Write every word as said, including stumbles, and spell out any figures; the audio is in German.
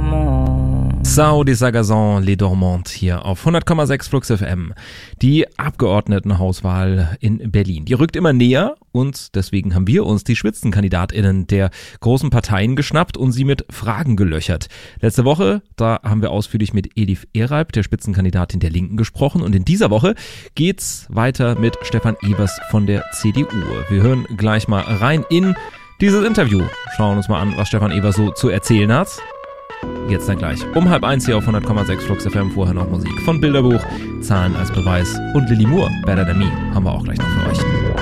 dormant. Saudi Sagazon, Les Dormantes hier auf hundert Komma sechs Flux F M. Die Abgeordnetenhauswahl in Berlin, die rückt immer näher und deswegen haben wir uns die SpitzenkandidatInnen der großen Parteien geschnappt und sie mit Fragen gelöchert. Letzte Woche, da haben wir ausführlich mit Elif Ereib, der Spitzenkandidatin der Linken, gesprochen und in dieser Woche geht's weiter mit Stefan Evers von der C D U. Wir hören gleich mal rein in dieses Interview. Schauen uns mal an, was Stefan Evers so zu erzählen hat. Jetzt dann gleich um halb eins hier auf hundert Komma sechs Flux F M. Vorher noch Musik von Bilderbuch, Zahlen als Beweis und Lily Moore, Better Than Me, haben wir auch gleich noch für euch.